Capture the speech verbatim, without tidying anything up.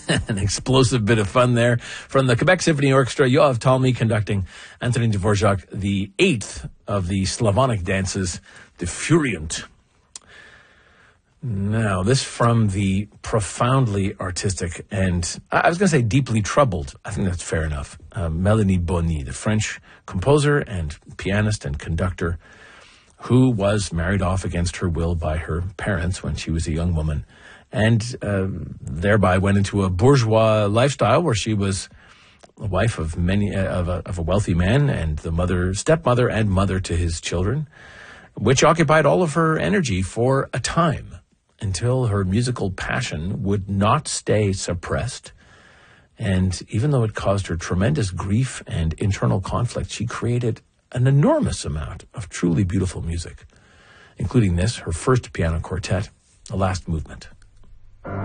An explosive bit of fun there. From the Quebec Symphony Orchestra, Yoav Talmy conducting Antonin Dvorak, the eighth of the Slavonic dances, the Furient. Now, this from the profoundly artistic and, I was going to say deeply troubled, I think that's fair enough, uh, Melanie Bonny, the French composer and pianist and conductor who was married off against her will by her parents when she was a young woman, and uh, thereby went into a bourgeois lifestyle where she was the wife of many uh, of, a, of a wealthy man and the mother, stepmother and mother to his children, which occupied all of her energy for a time until her musical passion would not stay suppressed. And even though it caused her tremendous grief and internal conflict, she created an enormous amount of truly beautiful music, including this, her first piano quartet, The Last Movement.